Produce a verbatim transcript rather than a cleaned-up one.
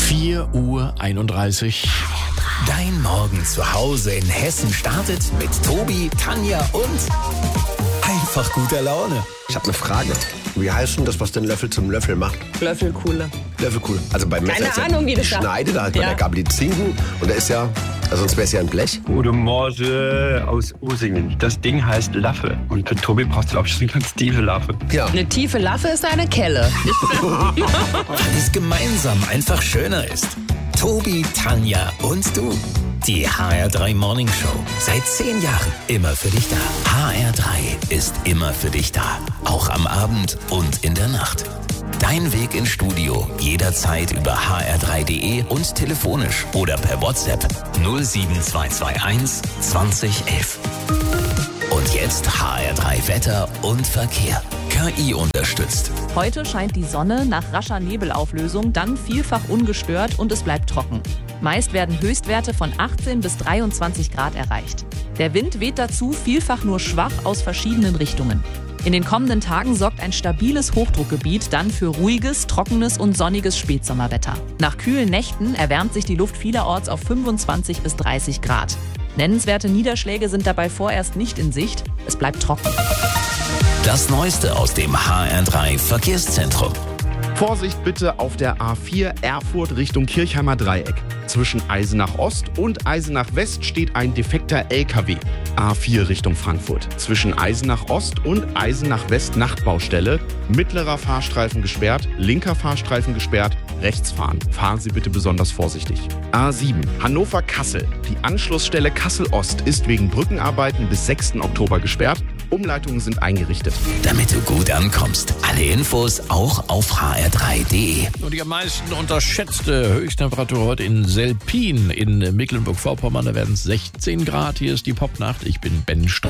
vier Uhr einunddreißig. Dein Morgen zu Hause in Hessen startet mit Tobi, Tanja und einfach guter Laune. Ich habe eine Frage. Wie heißt denn das, was den Löffel zum Löffel macht? Löffelkuhle. Löffelkuhle. Also beim Messer Keine ist ja Ahnung, wie das sagt. Schneide, da hat man Ja. der Gabel die Zinken und da ist ja, also sonst wäre es ja ein Blech. Gute Morgen aus Usingen. Das Ding heißt Laffe. Und für Tobi brauchst du, glaube ich, eine ganz tiefe Laffe. Ja. Eine tiefe Laffe ist eine Kelle. Weil es gemeinsam einfach schöner ist. Tobi, Tanja und du. Die H R drei Morning Show. Seit zehn Jahren immer für dich da. H R drei ist immer für dich da. Auch am Abend und in der Nacht. Dein Weg ins Studio jederzeit über h r drei punkt d e und telefonisch oder per WhatsApp null sieben zwei zwei eins zwanzig elf. Und jetzt H R drei Wetter und Verkehr. K I unterstützt. Heute scheint die Sonne nach rascher Nebelauflösung, dann vielfach ungestört und es bleibt trocken. Meist werden Höchstwerte von achtzehn bis dreiundzwanzig Grad erreicht. Der Wind weht dazu vielfach nur schwach aus verschiedenen Richtungen. In den kommenden Tagen sorgt ein stabiles Hochdruckgebiet dann für ruhiges, trockenes und sonniges Spätsommerwetter. Nach kühlen Nächten erwärmt sich die Luft vielerorts auf fünfundzwanzig bis dreißig Grad. Nennenswerte Niederschläge sind dabei vorerst nicht in Sicht. Es bleibt trocken. Das Neueste aus dem H R drei Verkehrszentrum. Vorsicht bitte auf der A vier Erfurt Richtung Kirchheimer Dreieck. Zwischen Eisenach Ost und Eisenach West steht ein defekter L K W. A vier Richtung Frankfurt. Zwischen Eisenach Ost und Eisenach West Nachtbaustelle. Mittlerer Fahrstreifen gesperrt, linker Fahrstreifen gesperrt. Rechts fahren. Fahren Sie bitte besonders vorsichtig. A sieben Hannover-Kassel. Die Anschlussstelle Kassel-Ost ist wegen Brückenarbeiten bis sechsten Oktober gesperrt. Umleitungen sind eingerichtet. Damit du gut ankommst. Alle Infos auch auf h r drei punkt d e. Und die am meisten unterschätzte Höchsttemperatur heute in Selpin in Mecklenburg-Vorpommern. Da werden es sechzehn Grad. Hier ist die Popnacht. Ich bin Ben Strauß.